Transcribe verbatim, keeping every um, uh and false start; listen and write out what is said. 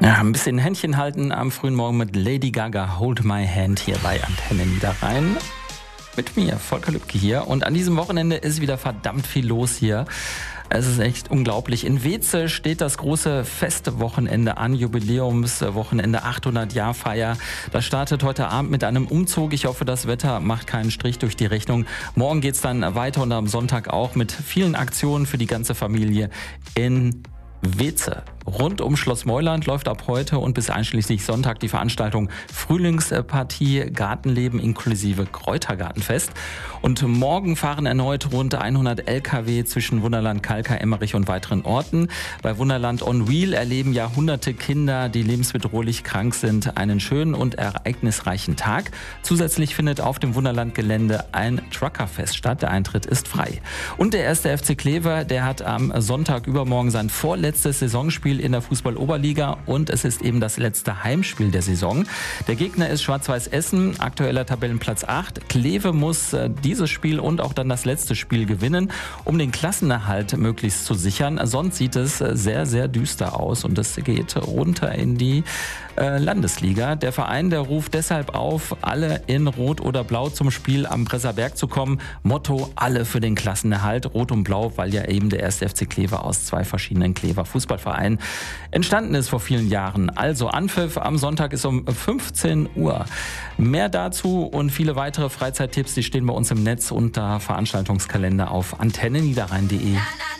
Ja, ein bisschen Händchen halten am frühen Morgen mit Lady Gaga, Hold My Hand hier bei Antenne Niederrhein. Mit mir, Volker Lübke hier. Und an diesem Wochenende ist wieder verdammt viel los hier. Es ist echt unglaublich. In Weeze steht das große Festewochenende an, Jubiläumswochenende, achthundert-Jahr-Feier. Das startet heute Abend mit einem Umzug. Ich hoffe, das Wetter macht keinen Strich durch die Rechnung. Morgen geht's dann weiter und am Sonntag auch mit vielen Aktionen für die ganze Familie in Weeze. Rund um Schloss Meuland läuft ab heute und bis einschließlich Sonntag die Veranstaltung Frühlingspartie Gartenleben inklusive Kräutergartenfest. Und morgen fahren erneut rund hundert L K W zwischen Wunderland, Kalkar, Emmerich und weiteren Orten. Bei Wunderland on Wheel erleben ja hunderte Kinder, die lebensbedrohlich krank sind, einen schönen und ereignisreichen Tag. Zusätzlich findet auf dem Wunderland-Gelände ein Truckerfest statt. Der Eintritt ist frei. Und der erste F C Kleve, der hat am Sonntag übermorgen sein vorletztes Saisonspiel in der Fußball-Oberliga und es ist eben das letzte Heimspiel der Saison. Der Gegner ist Schwarz-Weiß Essen, aktueller Tabellenplatz acht. Kleve muss äh, dieses Spiel und auch dann das letzte Spiel gewinnen, um den Klassenerhalt möglichst zu sichern. Sonst sieht es äh, sehr, sehr düster aus und es geht runter in die äh, Landesliga. Der Verein, der ruft deshalb auf, alle in Rot oder Blau zum Spiel am Bresserberg zu kommen. Motto, alle für den Klassenerhalt, Rot und Blau, weil ja eben der erste F C Kleve aus zwei verschiedenen Klever Fußballvereinen entstanden ist vor vielen Jahren. Also Anpfiff am Sonntag ist um fünfzehn Uhr. Mehr dazu und viele weitere Freizeittipps, die stehen bei uns im Netz unter Veranstaltungskalender auf antenne niederrhein punkt de.